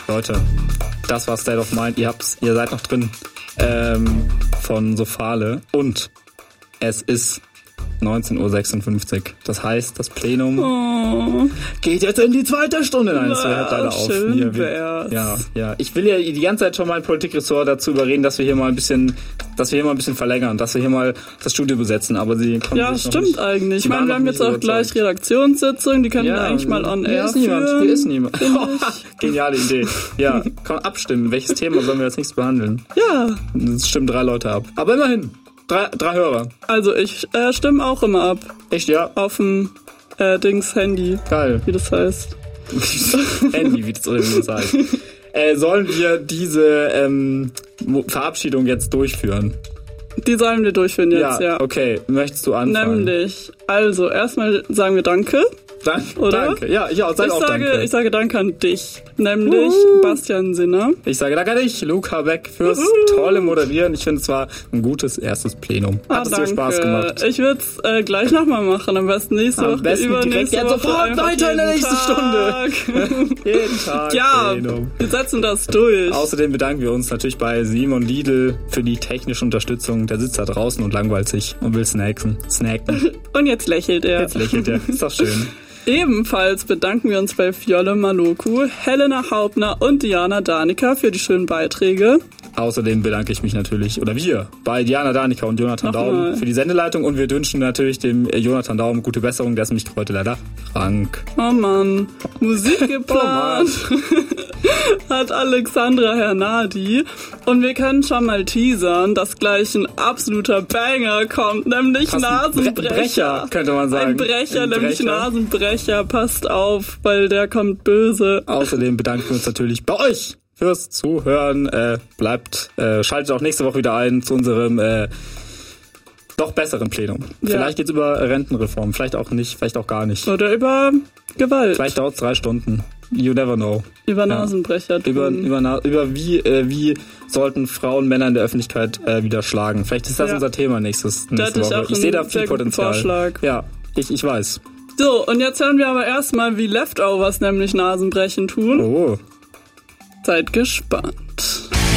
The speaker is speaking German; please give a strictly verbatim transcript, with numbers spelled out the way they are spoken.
Leute, das war State of Mind. Ihr habt's, ihr seid noch drin ähm, von Sophale. Und es ist neunzehn Uhr sechsundfünfzig. Das heißt, das Plenum oh. geht jetzt in die zweite Stunde. Nein, es hört leider auf. Schön wir, ja, ja. Ich will ja die ganze Zeit schon mein Politikressort dazu überreden, dass wir hier mal ein bisschen, dass wir hier mal ein bisschen verlängern, dass wir hier mal das Studio besetzen. Aber sie kommen ja, sich noch stimmt nicht, eigentlich. Ich meine, wir haben jetzt auch gleich Redaktionssitzung, die können ja, wir eigentlich mal on air ist niemand, führen. Hier ist niemand. Geniale Idee. Ja, komm, abstimmen. Welches Thema sollen wir als nächstes behandeln? Ja. Es stimmen drei Leute ab. Aber immerhin. Drei, drei Hörer. Also ich äh, stimme auch immer ab. Echt, ja? Auf dem äh, Dings Handy. Geil. Wie das heißt. Handy, wie das, oder wie das heißt. Äh, sollen wir diese ähm, Verabschiedung jetzt durchführen? Die sollen wir durchführen jetzt, ja. Ja, okay. Möchtest du anfangen? Nämlich, also erstmal sagen wir Danke. Danke, oder? Danke. Ja, ich auch, sag ich auch sage, danke. Ich sage Danke an dich, nämlich uh. Bastian Sinner. Ich sage Danke an dich, Luca Beck, fürs uh. tolle Moderieren. Ich finde, es war ein gutes erstes Plenum. Hat ah, es dir Spaß gemacht? Ich würde es äh, gleich nochmal machen, am besten nächste Woche. Am besten direkt jetzt sofort weiter in der nächsten Tag. Stunde. jeden Tag Ja, Plenum. Wir setzen das durch. Außerdem bedanken wir uns natürlich bei Simon Liedl für die technische Unterstützung. Der sitzt da draußen und langweilt sich und will snacken. snacken. Und jetzt lächelt er. Jetzt lächelt er. Ist doch schön. Ebenfalls bedanken wir uns bei Fjolle Maloku, Helena Hauptner und Diana Danica für die schönen Beiträge. Außerdem bedanke ich mich natürlich, oder wir, bei Diana Danica und Jonathan Nochmal. Daum für die Sendeleitung und wir wünschen natürlich dem Jonathan Daum gute Besserung, der ist nämlich heute leider krank. Oh Mann, Musik geplant hat Alexandra Hernadi und wir können schon mal teasern, dass gleich ein absoluter Banger kommt, nämlich Fast Nasenbrecher. Bre- Brecher, könnte man sagen. Ein Brecher, ein nämlich Brecher. Nasenbrecher, passt auf, weil der kommt böse. Außerdem bedanken wir uns natürlich bei euch fürs Zuhören. Äh, bleibt, äh, schaltet auch nächste Woche wieder ein zu unserem äh, doch besseren Plenum. Ja. Vielleicht geht's über Rentenreform, vielleicht auch nicht, vielleicht auch gar nicht. Oder über Gewalt. Vielleicht dauert's drei Stunden. You never know. Über Nasenbrecher. Ja. Über, über, Na- über wie, äh, wie sollten Frauen Männer in der Öffentlichkeit äh, wieder schlagen. Vielleicht ist das Ja. unser Thema nächstes, nächste Da hatte Woche. ich auch Ich sehe da einen viel sehr guten Potenzial. Vorschlag. Ja, ich, ich weiß. So, und jetzt hören wir aber erstmal, wie Leftovers nämlich Nasenbrechen tun. Oh. Seid gespannt.